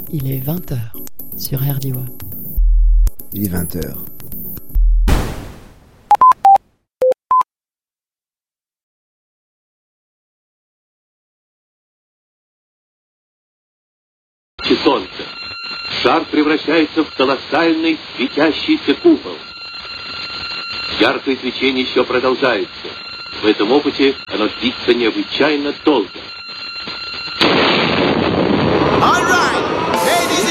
Il est 20h sur RDIWA. Il est 20h. Солнце. Шар превращается в колоссальный светящийся купол. Яркое свечение еще продолжается. В этом опыте оно длится необычайно долго.